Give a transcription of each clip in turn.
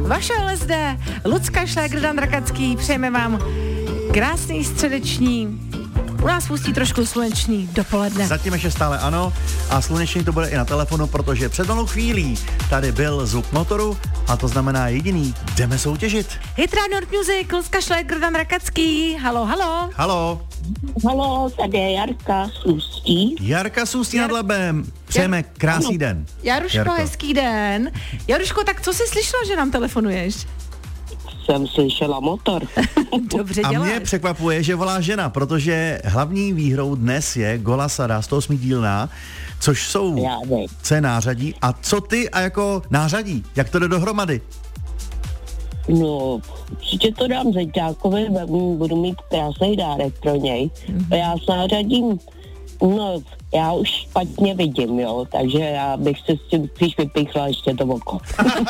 Vaše LSD, Lucka Šlégr, Dan Rakacký, přejeme vám krásný středeční, u nás pustí trošku slunečný dopoledne. Zatím ještě stále ano a slunečný to bude i na telefonu, protože před malou chvílí tady byl zvuk motoru a to znamená jediný, jdeme soutěžit. Hit Radio Music, Lucka Šlégr, Dan Rakacký, halo, halo. Halo. Halo, tady je Jarka z Ústí. Jarka z Ústí nad Labem, přejeme krásný den. Jaruško, hezký den. Jaruško, tak co jsi slyšela, že nám telefonuješ? Jsem slyšela motor. Dobře a děláš. mě překvapuje, že volá žena, protože hlavní výhrou dnes je Gola Sada 108 dílná, což jsou, co je nářadí a co ty a jako nářadí, jak to jde dohromady? No, určitě to dám zeťákovi, budu mít krásný dárek pro něj. A já s nářadím, no, já už špatně vidím, jo, takže já bych se s tím spíš vypíchla ještě to oko.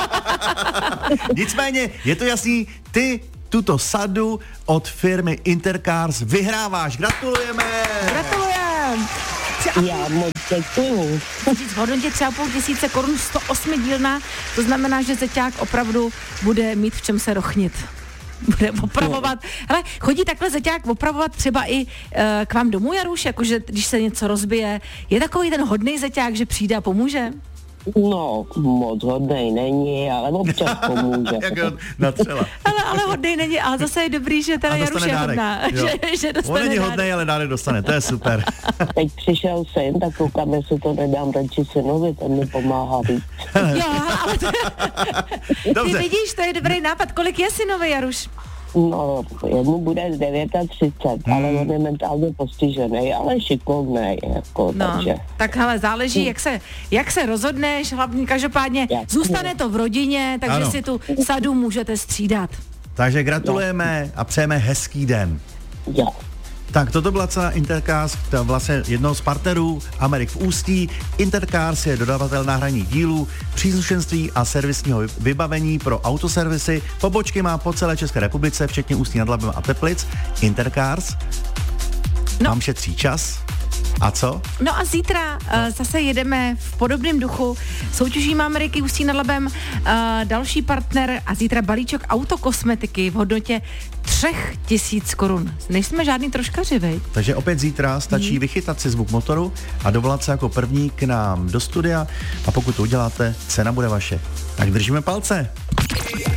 Nicméně, je to jasný, ty tuto sadu od firmy Intercars vyhráváš. Gratulujeme! Gratulujeme! Já moc děkuju. V hodnotě 3,5 tisíce korun 108 dílna, to znamená, že zeťák opravdu bude mít v čem se rochnit. Bude opravovat. Hele, chodí takhle zeťák opravovat třeba i k vám domů, Jaruš, jakože když se něco rozbije. Je takový ten hodnej zeťák, že přijde a pomůže? No, moc hodnej není, ale občas pomůže. Jak natřela. Ale hodnej není, ale zase je dobrý, že teda Jaruš je hodná. Že dostane on není dárek. hodnej, ale dárek dostane, to je super. Teď přišel syn, tak koukám, jestli to nedám radši synovi, ten mi pomáhá víc. Jo, ale Dobře. ty vidíš, to je dobrý nápad. Kolik je synovi, Jaruš? No, jemu bude 39, ale on je mentálně postižený, ale šikovnej, jako, No, takže. tak hele, záleží, jak se rozhodneš, hlavně každopádně zůstane to v rodině, takže Ano. si tu sadu můžete střídat. Takže gratulujeme a přejeme hezký den. Jo. Tak toto byla cena Intercars, to je vlastně jednoho z partnerů Amerik v Ústí. Intercars je dodavatel náhradních dílů, příslušenství a servisního vybavení pro autoservisy. Pobočky má po celé České republice, včetně Ústí nad Labem a Teplic. Intercars vám šetří čas. A co? No a zítra zase jedeme v podobném duchu. Soutěžíme Ameriky Ústí nad Labem, další partner a zítra balíček autokosmetiky v hodnotě 3 000 korun. Nejsme žádný troškaři, vej? Takže opět zítra stačí vychytat si zvuk motoru a dovolat se jako první k nám do studia a pokud to uděláte, cena bude vaše. Tak držíme palce.